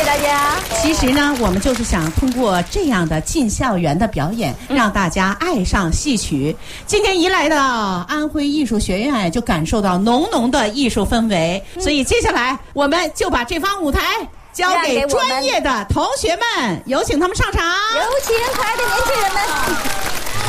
大家。 其实呢，我们就是想通过这样的进校园的表演，让大家爱上戏曲。今天一来到安徽艺术学院，就感受到浓浓的艺术氛围。所以接下来我们就把这方舞台交给专业的同学们，有请他们上场。 有请可爱的年轻人们。